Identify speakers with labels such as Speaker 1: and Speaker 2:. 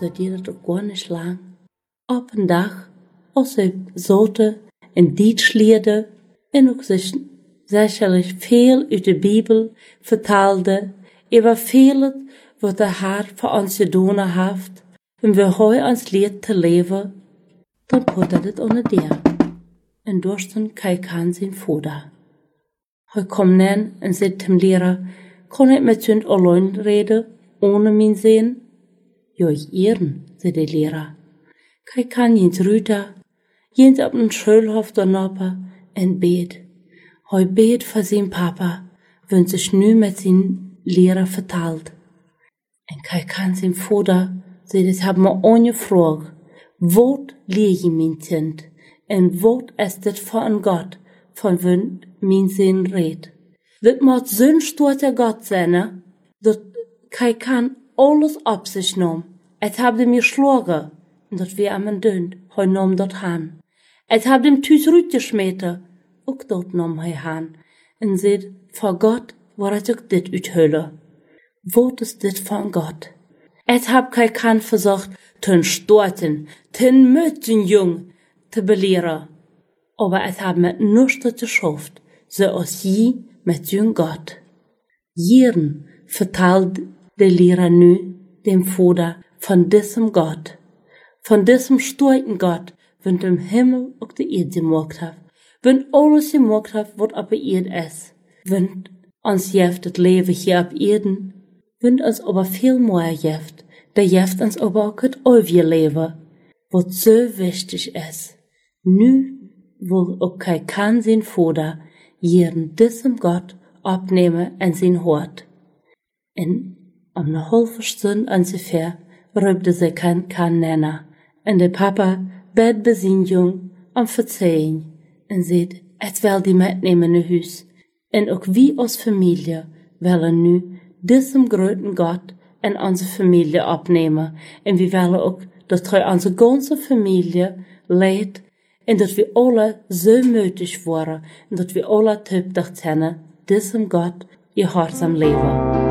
Speaker 1: zo duurde het ook gar niet lang. Op een dag, als ze zoten en Dietsch leerde en ook zich sicherlich veel uit de Bibel vertaalde, über vieles, wat de Haar voor ons gedaan heeft, en we hij ons leert te leven, dan puttert het onder der. En dorsten kijken zijn vader. Hij komt nen en zegt hem leraar, kan ik met z'n alleen reden, ohne mijn zin? Ja, ich ehren, zei de leraar. Hij kan jens ruiter, jens op een schulhof doornoppen en beet. Hij beet voor zijn papa, wenn zich nu met zijn leraar vertaalt. En hij kan zijn vader, zei het hebben me ongevraagd, wat leer je mijn kind? En wat is dit voor een God, van wien mijn zin redt? Dit moet zo'n stoute God zijn, dat hij kan alles op zich nemen. Het heeft mir geschlagen, en dat we aan mijn dund, hij nam dat aan. Het heeft hem thuis uitgesmeten, ook dat nam hij aan. En zei, voor God wordt ik dit uithullen. Wat is dit van God? Het heb hij kan verzocht, ten storten, ten mütten jong, te beleren. Aber het heb met niets geschafft, zoals je met jong God. Jeren vertelt de leraar nu dem vader van diesem God, van diesem storten God, wenn dem Himmel ook de Erde gemaakt heeft, wenn alles gemaakt heeft wat op de Erde is, wenn ons jeft het leven hier op Erden, wenn ons aber veel meer jeft, der jeft ons aber ook het eeuwige leven, wat zo wichtig is. Nu wil ook hij kan zijn vader jeren diesem God opnemen in zijn hart. En om een halve stund ongeveer rübde ze kan nennen. En de papa bed bij zijn jong om verzeihing en zei, het wil die metnemen naar huis. En ook wie als familie willen nu diesem groten God in onze familie opnemen. En we willen ook dat hij onze ganze familie leidt en dat we alle zo mutig worden en dat we alle typ dat zijn, diesem God je hartsam leven.